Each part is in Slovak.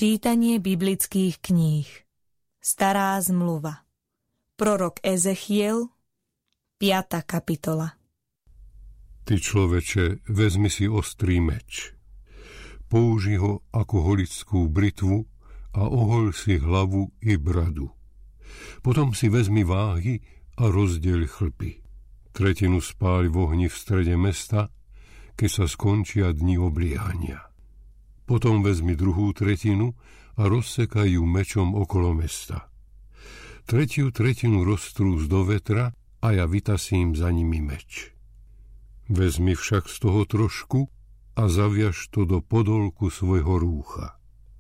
Čítanie biblických kníh. Stará zmluva. Prorok Ezechiel, 5. kapitola. Ty, človeče, vezmi si ostrý meč. Použi ho ako holickú britvu a ohoľ si hlavu i bradu. Potom si vezmi váhy a rozdeľ chlpy. Tretinu spáľ v ohni v strede mesta, keď sa skončia dni obliehania. Potom vezmi druhú tretinu a rozsekaj ju mečom okolo mesta. Tretiu tretinu roztrús do vetra a ja vytasím za nimi meč. Vezmi však z toho trošku a zaviaž to do podolku svojho rúcha.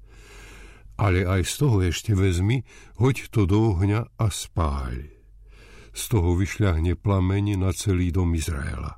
Ale aj z toho ešte vezmi, hoď to do ohňa a spáľ. Z toho vyšľahne plameň na celý dom Izraela.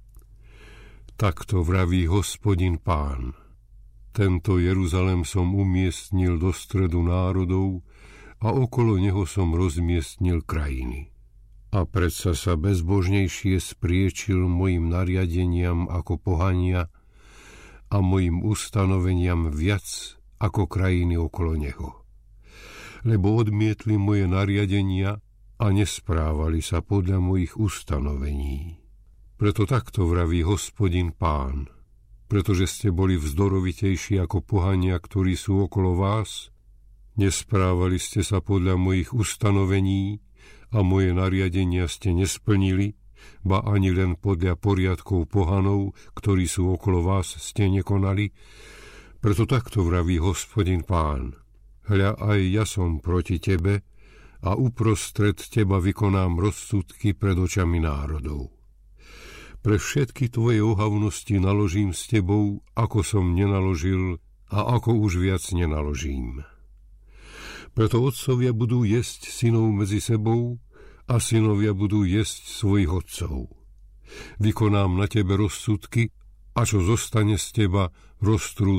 Takto vraví Hospodin Pán. Tento Jeruzalém som umiestnil do stredu národov a okolo neho som rozmiestnil krajiny. A predsa sa bezbožnejšie spriečil mojim nariadeniam ako pohania a mojim ustanoveniam viac ako krajiny okolo neho. Lebo odmietli moje nariadenia a nesprávali sa podľa mojich ustanovení. Preto takto vraví Hospodin Pán. Pretože ste boli vzdorovitejší ako pohania, ktorí sú okolo vás, nesprávali ste sa podľa mojich ustanovení a moje nariadenia ste nesplnili, ba ani len podľa poriadkov pohanov, ktorí sú okolo vás, ste nekonali. Preto takto vraví Hospodin Pán. Hľa, aj ja som proti tebe a uprostred teba vykonám rozsudky pred očami národov. Pre všetky tvoje ohavnosti naložím s tebou, ako som nenaložil a ako už viac nenaložím. Preto otcovia budú jesť synov medzi sebou a synovia budú jesť svojich otcov. Vykonám na tebe rozsudky a čo zostane z teba, roztrú